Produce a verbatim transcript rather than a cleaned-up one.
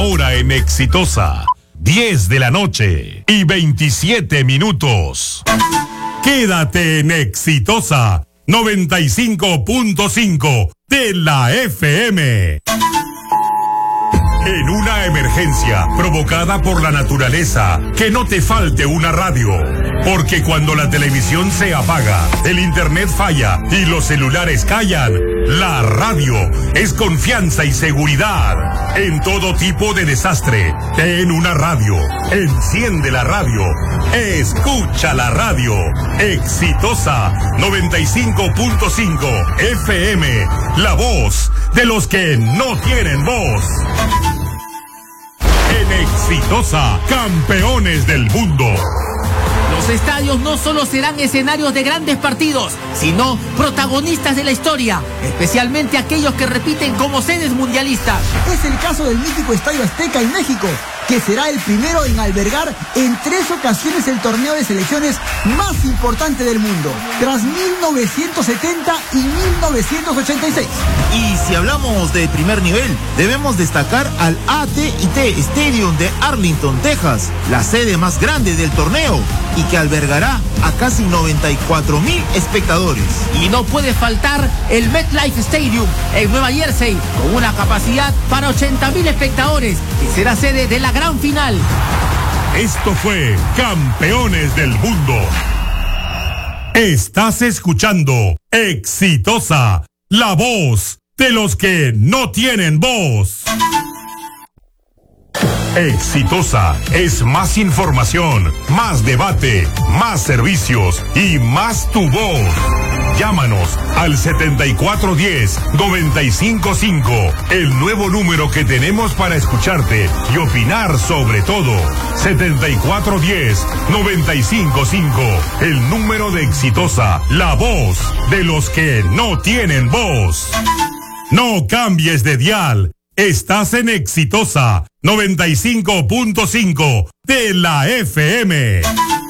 hora en Exitosa. diez de la noche y veintisiete minutos. Quédate en Exitosa noventa y cinco punto cinco de la F M. En una emergencia provocada por la naturaleza, que no te falte una radio. Porque cuando la televisión se apaga, el internet falla y los celulares callan, la radio es confianza y seguridad. En todo tipo de desastre, ten una radio. Enciende la radio. Escucha la radio. Exitosa noventa y cinco punto cinco F M. La voz de los que no tienen voz. En Exitosa, campeones del mundo. Los estadios no solo serán escenarios de grandes partidos, sino protagonistas de la historia, especialmente aquellos que repiten como sedes mundialistas. Es el caso del mítico Estadio Azteca en México, que será el primero en albergar en tres ocasiones el torneo de selecciones más importante del mundo, tras mil novecientos setenta y mil novecientos ochenta y seis. Y si hablamos de primer nivel, debemos destacar al A T y T Stadium de Arlington, Texas, la sede más grande del torneo y que albergará a casi noventa y cuatro mil espectadores. Y no puede faltar el MetLife Stadium en Nueva Jersey, con una capacidad para ochenta mil espectadores, que será sede de la gran final. Esto fue Campeones del Mundo. Estás escuchando Exitosa, la voz de los que no tienen voz. Exitosa es más información, más debate, más servicios y más tu voz. Llámanos al setenta y cuatro diez, noventa y cinco cinco, el nuevo número que tenemos para escucharte y opinar sobre todo. setenta y cuatro diez, noventa y cinco cinco, el número de Exitosa, la voz de los que no tienen voz. No cambies de dial. Estás en Exitosa noventa y cinco punto cinco de la F M.